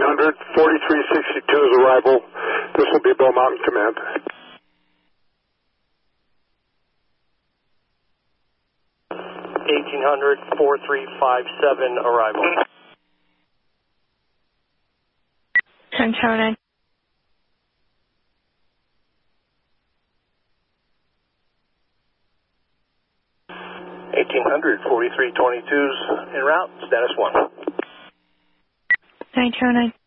1800, 4362 is arrival. This will be Bill Mountain Command. 1800, 4357 arrival. Tower 9. 1800, 4322's en route, status 1. 909.